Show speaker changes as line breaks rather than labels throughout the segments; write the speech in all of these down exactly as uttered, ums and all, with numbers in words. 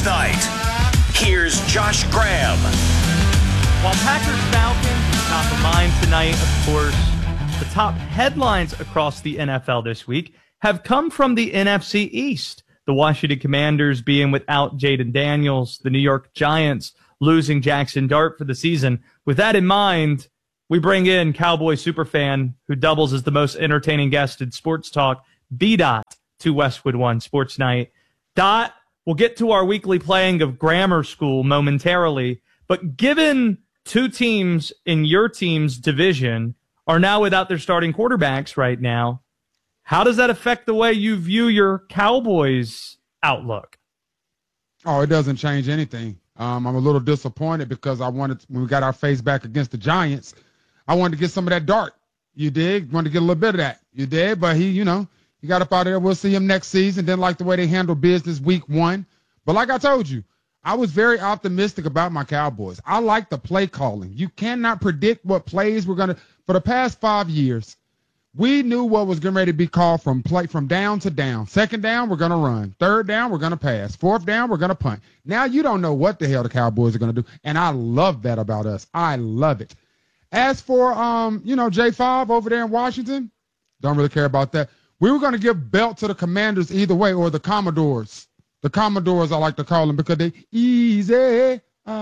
night. Here's Josh Graham.
While Packers Falcons top of mind tonight, of course, the top headlines across the N F L this week have come from the N F C East. The Washington Commanders being without Jaden Daniels, the New York Giants losing Jackson Dart for the season. With that in mind, we bring in Cowboy superfan who doubles as the most entertaining guest in sports talk, B-Dot, to Westwood One Sports Night. Dot, we'll get to our weekly playing of Grammar School momentarily, but given two teams in your team's division are now without their starting quarterbacks right now, how does that affect the way you view your Cowboys outlook?
Oh, it doesn't change anything. Um, I'm a little disappointed because I wanted, when we got our face back against the Giants, I wanted to get some of that dart. You dig? Wanted to get a little bit of that. You did, but he, you know, he got up out of there. We'll see him next season. Didn't like the way they handled business week one. But like I told you, I was very optimistic about my Cowboys. I like the play calling. You cannot predict what plays we're going to, for the past five years, we knew what was getting ready to be called from play from down to down. Second down, we're going to run. Third down, we're going to pass. Fourth down, we're going to punt. Now you don't know what the hell the Cowboys are going to do, and I love that about us. I love it. As for, um, you know, J five over there in Washington, don't really care about that. We were going to give belt to the Commanders either way, or the Commodores. The Commodores, I like to call them, because they easy.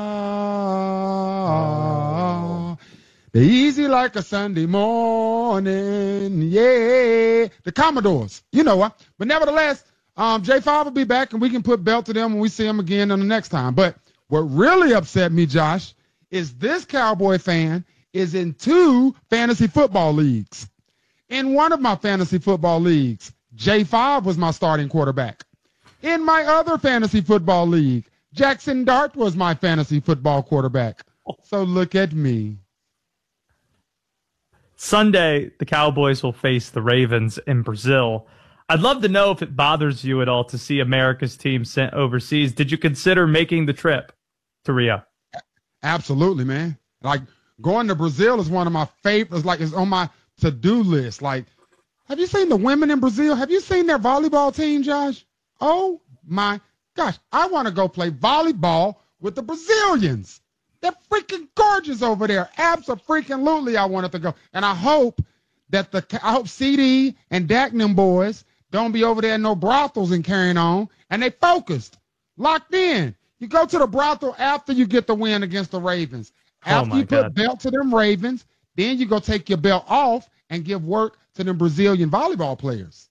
Ah, they easy like a Sunday morning. Yeah, the Commodores. You know what? But nevertheless, um, J five will be back, and we can put belt to them when we see them again on the next time. But what really upset me, Josh, is this Cowboy fan is in two fantasy football leagues. In one of my fantasy football leagues, J five was my starting quarterback. In my other fantasy football league, Jackson Dart was my fantasy football quarterback. So look at me.
Sunday, the Cowboys will face the Ravens in Brazil. I'd love to know if it bothers you at all to see America's team sent overseas. Did you consider making the trip to Rio?
Absolutely, man. Like, going to Brazil is one of my favorites. Like, it's on my to-do list. Like, have you seen the women in Brazil? Have you seen their volleyball team, Josh? Oh, my gosh. I want to go play volleyball with the Brazilians. They're freaking gorgeous over there. Abso-freaking-lutely, I wanted to go. And I hope that the I hope C D and Dak and them boys don't be over there in no brothels and carrying on. And they focused, locked in. You go to the brothel after you get the win against the Ravens. After
oh
you put
God.
belt to them Ravens, then you go take your belt off and give work to them Brazilian volleyball players.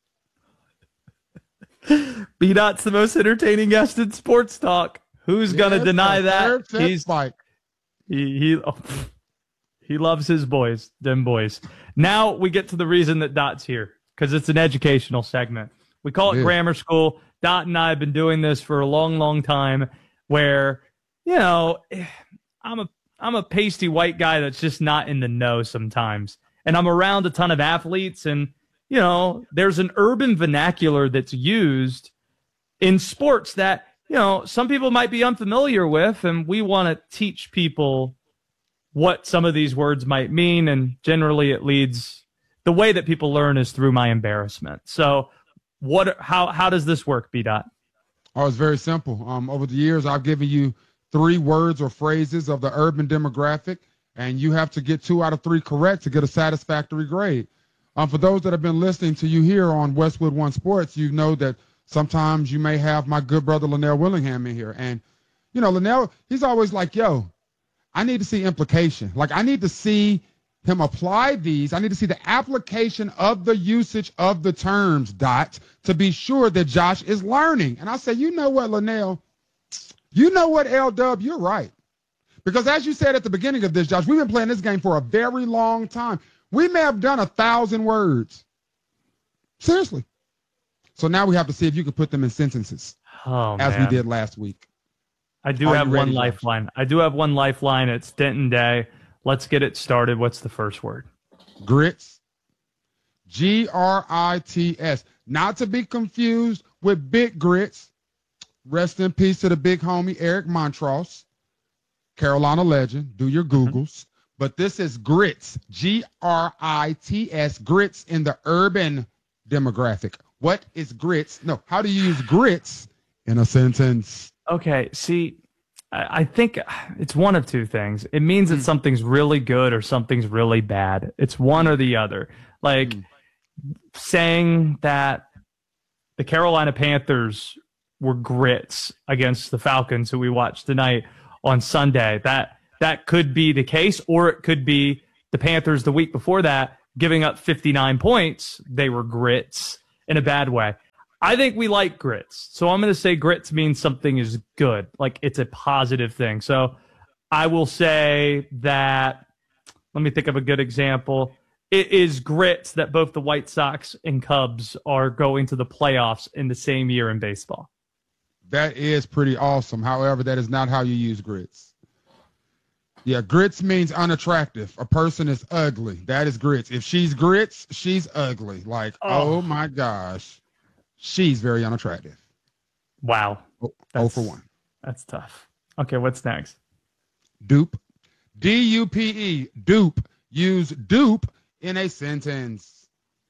B-Dot's the most entertaining guest in sports talk. Who's yes, going to deny that? He's
Spike.
He he, oh, he loves his boys, them boys. Now we get to the reason that Dot's here, because it's an educational segment. We call it, it Grammar School. Dot and I have been doing this for a long, long time, where, you know, I'm a I'm a pasty white guy that's just not in the know sometimes. And I'm around a ton of athletes, and, you know, there's an urban vernacular that's used in sports that, you know, some people might be unfamiliar with, and we want to teach people what some of these words might mean, and generally it leads, the way that people learn is through my embarrassment. So what, how, how does this work, B-Dot?
Oh, it's very simple. Um, over the years, I've given you three words or phrases of the urban demographic, and you have to get two out of three correct to get a satisfactory grade. Um, for those that have been listening to you here on Westwood One Sports, you know that sometimes you may have my good brother Linnell Willingham in here. And, you know, Linnell, he's always like, yo, I need to see implication. Like, I need to see him apply these. I need to see the application of the usage of the terms, Dot, to be sure that Josh is learning. And I say, you know what, Linnell? You know what, L-Dub? You're right. Because as you said at the beginning of this, Josh, we've been playing this game for a very long time. We may have done a thousand words. Seriously. So now we have to see if you can put them in sentences,
oh,
as
man.
we did last week.
I do
Are
have
you ready,
one
Josh?
lifeline. I do have one lifeline. It's Denton Day. Let's get it started. What's the first word?
Grits. G R I T S. Not to be confused with Big Grits. Rest in peace to the big homie Eric Montross, Carolina legend. Do your Googles. Mm-hmm. But this is grits, G R I T S, grits in the urban demographic. What is grits? No, how do you use grits in a sentence?
Okay, see, I, I think it's one of two things. It means that
Mm.
something's really good or something's really bad. It's one or the other. Like
Mm.
saying that the Carolina Panthers were grits against the Falcons, who we watched tonight on Sunday. That that could be the case, or it could be the Panthers the week before that giving up fifty-nine points. They were grits in a bad way. I think we like grits. So I'm going to say grits means something is good. Like it's a positive thing. So I will say that, let me think of a good example. It is grits that both the White Sox and Cubs are going to the playoffs in the same year in baseball.
That is pretty awesome. However, that is not how you use grits. Yeah, grits means unattractive. A person is ugly. That is grits. If she's grits, she's ugly. Like, oh,
Oh.
my gosh. She's very unattractive.
Wow.
Oh, oh
That's-
for one.
That's tough. Okay, what's next?
Dupe. D U P E. Dupe. Use dupe in a sentence.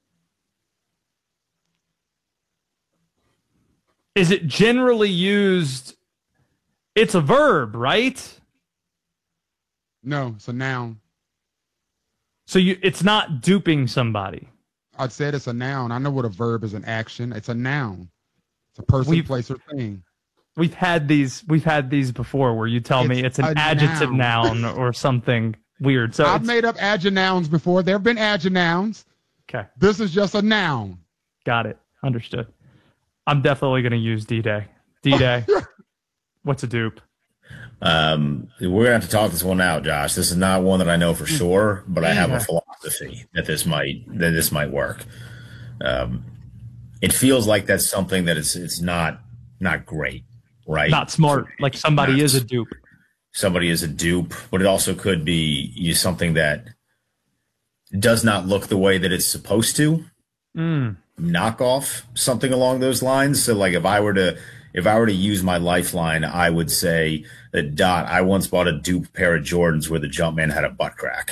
Is it generally used? It's a verb, right?
No, it's a noun.
So you, it's not duping somebody.
I'd said it's a noun. I know what a verb is, an action. It's a noun. It's a person,
We've-
place, or thing.
We've had these. We've had these before, where you tell me
It's
it's an
a
adjective
noun.
noun or something weird. So
I've
it's,
made up adjunouns before. There have been adjunouns.
okay,
This is just a noun.
got it, understood. I'm definitely going to use D-Day. D-Day. What's a dupe?
Um, we're gonna have to talk this one out, Josh. This is not one that I know for sure, but I have a philosophy that this might that this might work. Um, it feels like that's something that it's it's not not great, right?
Not smart. Like somebody
Not-
is a dupe.
Somebody is a dupe, but it also could be you something that does not look the way that it's supposed to.
Mm.
Knock off, something along those lines. So like if I were to if I were to use my lifeline, I would say that Dot, I once bought a dupe pair of Jordans where the Jumpman had a butt crack.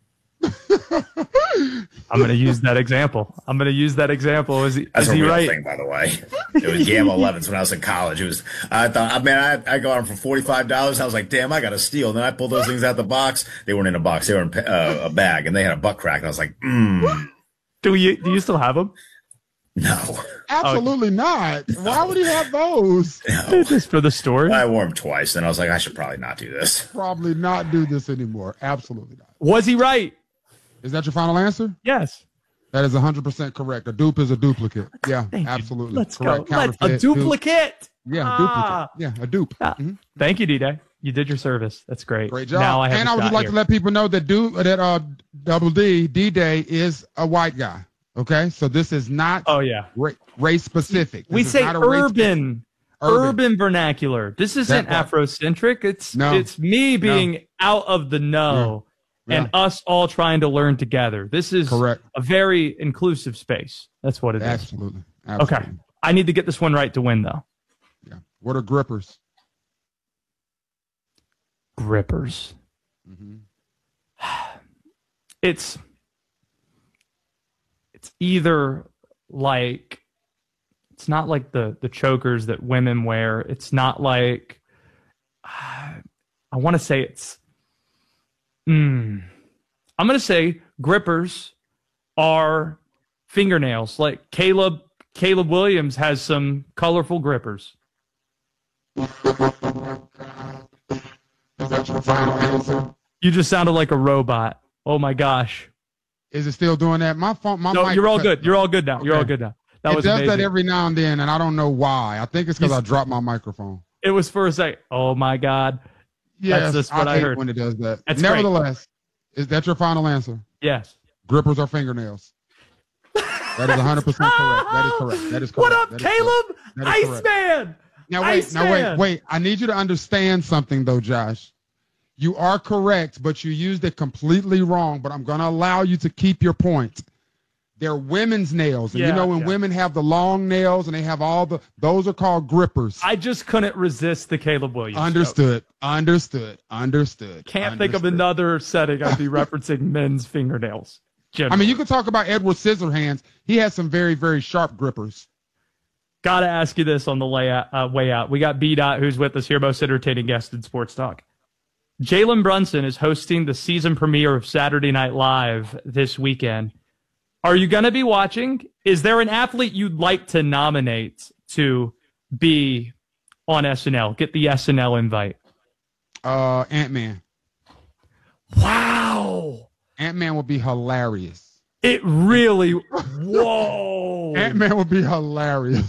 I'm going to use that example. I'm going to use that example. Is he,
That's
is
a
he
real
right?
thing, by the way. It was Gamma elevens when I was in college. It was I thought I mean I I got them for forty-five dollars. I was like, damn, I got a steal. And then I pulled those things out the box. They weren't in a box. They were in uh, a bag, and they had a butt crack. And I was like, mm,
Do you do you still have them?
no.
Absolutely not. Why would he have those?
no.
Just for the story.
I wore them twice, and I was like, I should probably not do this.
Probably not do this anymore. Absolutely not.
Was he right?
Is that your final answer?
Yes.
That is one hundred percent correct. A dupe is a duplicate. Yeah,
Thank you.
absolutely.
Let's
correct.
go. Let's, a
Counterfeit, dupe.
duplicate.
Yeah,
Ah.
duplicate. Yeah, a dupe.
Ah.
Mhm.
Thank you, D-Day. You did your service. That's great.
Great job.
Now I have
and
a
I would
shot
like
here.
to let people know that do that uh double D, D-Day is a white guy. Okay? So this is not
Oh yeah.
ra- race specific.
We
This is
say
not a race-
urban,
Urban.
urban vernacular. This isn't
part.
Afrocentric. It's
No.
it's me being out of the know
Yeah.
and us all trying to learn together. This is
Correct.
a very inclusive space. That's what it is.
Absolutely.
Okay.
Absolutely.
I need to get this one right to win though.
Yeah. What are grippers?
Grippers.
Mhm.
It's it's either like it's not like the the chokers that women wear. It's not like uh, I want to say it's mm, I'm going to say grippers are fingernails. Like Caleb Caleb Williams has some colorful grippers.
Is that your final answer?
You just sounded like a robot. Oh my gosh.
Is it still doing that? My phone, my
No,
mic
you're all
cut-
good. You're all good now. You're all
Okay.
good now. That
it
was
does
amazing.
that every now and then, and I don't know why. I think it's because
You-
I dropped my microphone.
It was for a second. Oh my God.
Yes,
just what I
hate
heard.
when it does that.
That's great.
Nevertheless, is that your final answer?
Yes.
Grippers are fingernails. That is one hundred percent correct. That is correct. That is correct.
What up,
That is correct.
Caleb?
That is correct.
Iceman.
Now wait, now wait,
Iceman.
wait. I need you to understand something though, Josh. You are correct, but you used it completely wrong. But I'm going to allow you to keep your point. They're women's nails, and you
Yeah,
know when
yeah.
women have the long nails and they have all the those are called grippers.
I just couldn't resist the Caleb Williams. joke.
Understood. Understood. Understood.
Can't think of
Understood.
another setting I'd be referencing men's fingernails.
I mean, you can talk about Edward Scissorhands. He has some very, very sharp grippers.
Gotta ask you this on the lay out, uh, way out. We got B Dot, who's with us here, most entertaining guest in sports talk. Jalen Brunson is hosting the season premiere of Saturday Night Live this weekend. Are you going to be watching? Is there an athlete you'd like to nominate to be on S N L? Get the S N L invite.
Uh, Ant-Man.
Wow.
Ant-Man would be hilarious.
It really, whoa.
Ant-Man would be hilarious.